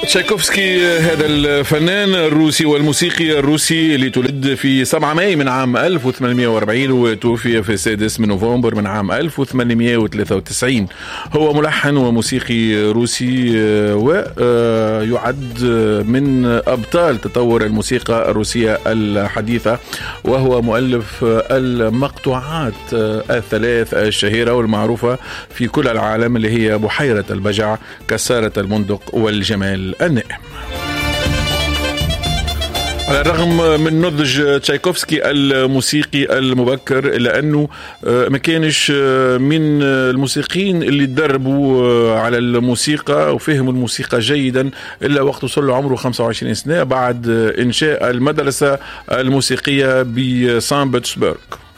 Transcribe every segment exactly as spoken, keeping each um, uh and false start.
تشايكوفسكي هذا الفنان الروسي والموسيقي الروسي اللي تولد في سبعة ماي من عام ألف وثمانمائة وأربعين وتوفي في السادس من نوفمبر من عام ألف وثمانمائة وثلاثة وتسعين. هو ملحن وموسيقي روسي ويعد من أبطال تطور الموسيقى الروسية الحديثة، وهو مؤلف المقطوعات الثلاث الشهيرة والمعروفة في كل العالم اللي هي بحيرة البجع، كسارة المندق، والجمال النائم. على الرغم من نضج تشايكوفسكي الموسيقي المبكر، إلا أنه ما كانش من الموسيقيين اللي تدربوا على الموسيقى وفهموا الموسيقى جيدا إلا وقت وصل له عمره خمسة وعشرين سنة بعد إنشاء المدرسة الموسيقية بسان بطرسبرغ.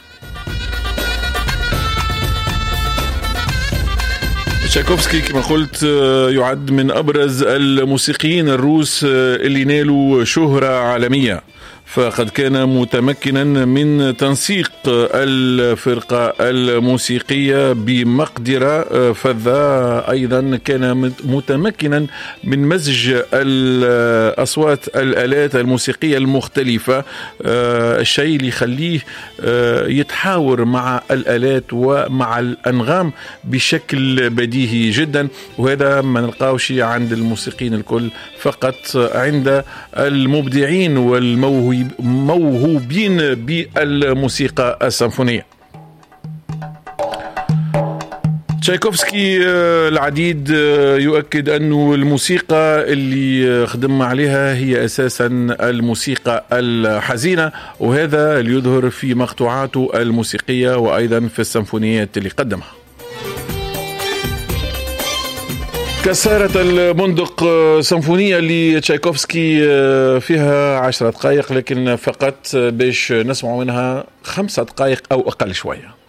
تشايكوفسكي كما قلت يعد من أبرز الموسيقيين الروس اللي نالوا شهرة عالمية، فقد كان متمكنا من تنسيق الفرقة الموسيقية بمقدرة فذة. أيضا كان متمكنا من مزج الأصوات الآلات الموسيقية المختلفة، الشيء اللي يخليه يتحاور مع الآلات ومع الأنغام بشكل بديهي جدا، وهذا ما نلقاوش عند الموسيقيين الكل، فقط عند المبدعين والموهوبين موهوبين بالموسيقى السيمفونية. تشايكوفسكي العديد يؤكد أنه الموسيقى اللي خدم عليها هي أساسا الموسيقى الحزينة، وهذا اللي يظهر في مقطوعاته الموسيقية وأيضا في السيمفونيات اللي قدمها. كسارة المندق سيمفونية لتشايكوفسكي فيها عشرة دقائق، لكن فقط باش نسمع منها خمسة دقائق أو أقل شوية.